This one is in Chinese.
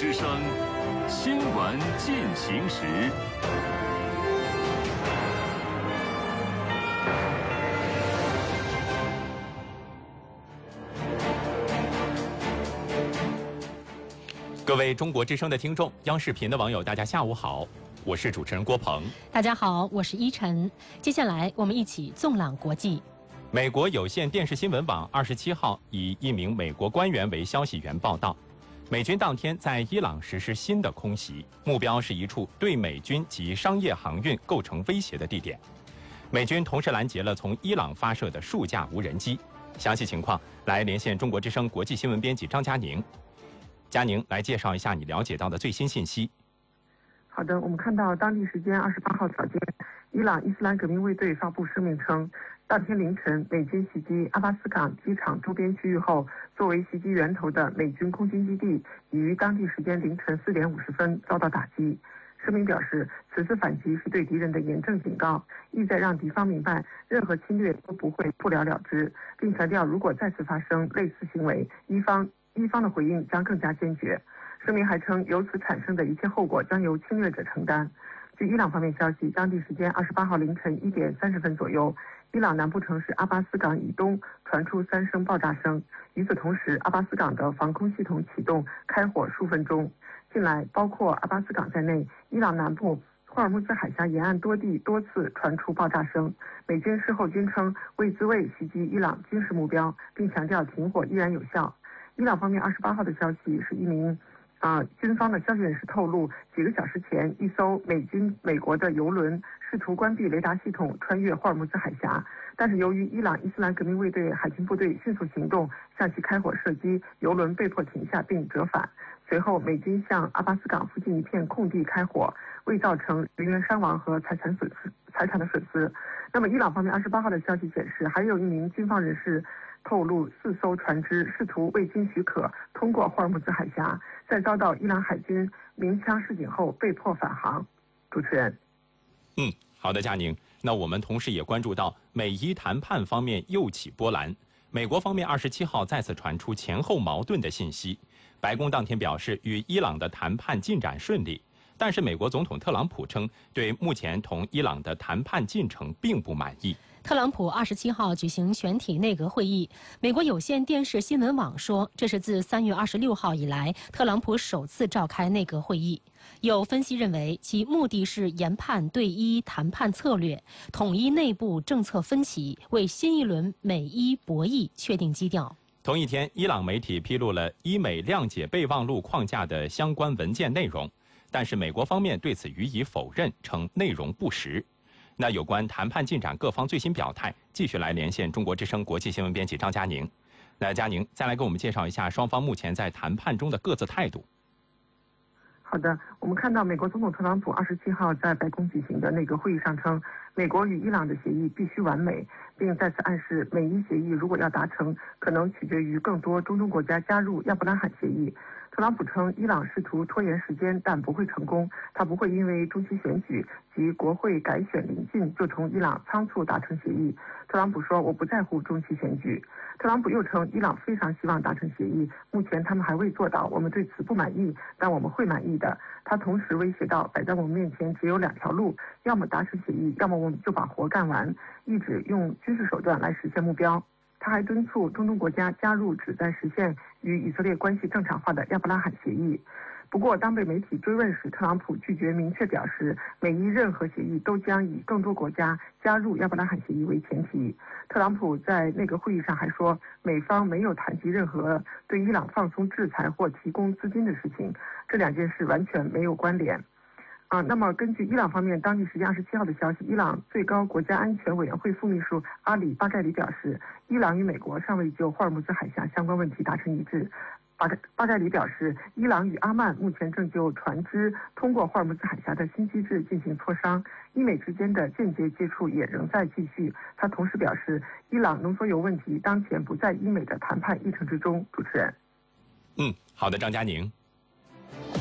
之声新闻进行时。 各位中国之声的听众，央视频的网友，大家下午好，我是主持人郭鹏。 大家好，我是依晨。接下来我们一起纵览国际。 美国有线电视新闻网27号以一名美国官员为消息源报道，美军当天在伊朗实施新的空袭，目标是一处对美军及商业航运构成威胁的地点。美军同时拦截了从伊朗发射的数架无人机。详细情况来连线中国之声国际新闻编辑张佳宁。佳宁，来介绍一下你了解到的最新信息。 好的，我们看到当地时间28号早间，伊朗伊斯兰革命卫队发布声明称，当天凌晨美军袭击阿巴斯港机场周边区域后，作为袭击源头的美军空军基地已于当地时间凌晨4点50分遭到打击。声明表示，此次反击是对敌人的严正警告，意在让敌方明白任何侵略都不会不了了之，并强调如果再次发生类似行为，伊方的回应将更加坚决。声明还称，由此产生的一切后果将由侵略者承担。据伊朗方面消息，当地时间28号凌晨1点30分左右，伊朗南部城市阿巴斯港以东传出3声爆炸声。与此同时，阿巴斯港的防空系统启动，开火数分钟。近来，包括阿巴斯港在内，伊朗南部霍尔木兹海峡沿岸多地多次传出爆炸声。美军事后均称为自卫袭击伊朗军事目标，并强调停火依然有效。伊朗方面28号的消息是一名军方的消息人士透露，几个小时前，一艘美国的油轮试图关闭雷达系统，穿越霍尔木兹海峡，但是由于伊朗伊斯兰革命卫队海军部队迅速行动，向其开火射击，油轮被迫停下并折返。随后，美军向阿巴斯港附近一片空地开火，未造成人员伤亡和财产的损失。那么，伊朗方面28号的消息显示，还有一名军方人士透露，4艘船只试图未经许可通过霍尔木兹海峡，在遭到伊朗海军鸣枪示警后被迫返航。主持人， 好的，佳宁。那我们同时也关注到美伊谈判方面又起波澜。美国方面27号再次传出前后矛盾的信息。白宫当天表示，与伊朗的谈判进展顺利，但是美国总统特朗普称，对目前同伊朗的谈判进程并不满意。 特朗普27号举行全体内阁会议，美国有线电视新闻网说，这是自3月26号以来，特朗普首次召开内阁会议。有分析认为，其目的是研判对伊谈判策略，统一内部政策分歧，为新一轮美伊博弈确定基调。 同一天，伊朗媒体披露了伊美谅解备忘录框架的相关文件内容，但是美国方面对此予以否认，称内容不实。那有关谈判进展各方最新表态，继续来连线中国之声国际新闻编辑张佳宁。那佳宁，再来给我们介绍一下双方目前在谈判中的各自态度。 好的，我们看到美国总统特朗普27号在白宫举行的内阁会议上称，美国与伊朗的协议必须完美，并再次暗示美伊协议如果要达成，可能取决于更多中东国家加入亚伯拉罕协议。特朗普称，伊朗试图拖延时间，但不会成功。他不会因为中期选举及国会改选临近就同伊朗仓促达成协议。特朗普说：“我不在乎中期选举。”特朗普又称，伊朗非常希望达成协议，目前他们还未做到，我们对此不满意，但我们会满意的。他同时威胁到，摆在我们面前只有2条路，要么达成协议，要么我们就把活干完，意指用军事手段来实现目标。他还敦促中东国家加入旨在实现与以色列关系正常化的亚伯拉罕协议。不过，当被媒体追问时，特朗普拒绝明确表示，美伊任何协议都将以更多国家加入亚伯拉罕协议为前提。特朗普在内阁会议上还说，美方没有谈及任何对伊朗放松制裁或提供资金的事情，这2件事完全没有关联。那么根据伊朗方面当地时间27号的消息，伊朗最高国家安全委员会副秘书阿里巴盖里表示，伊朗与美国尚未就霍尔木兹海峡相关问题达成一致。巴盖里表示，伊朗与阿曼目前正就船只通过霍尔木兹海峡的新机制进行磋商，伊美之间的间接接触也仍在继续。他同时表示，伊朗浓缩铀问题当前不在伊美的谈判议程之中。主持人， 好的，张佳宁。